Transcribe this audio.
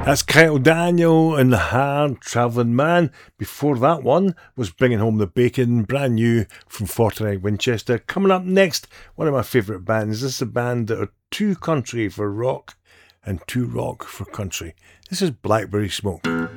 That's Kyle Daniel and the Hard Travelling Man. Before that one was Bringing Home the Bacon, brand new from Fortnite Winchester. Coming up next, one of my favourite bands. This is a band that are too country for rock and too rock for country. This is Blackberry Smoke.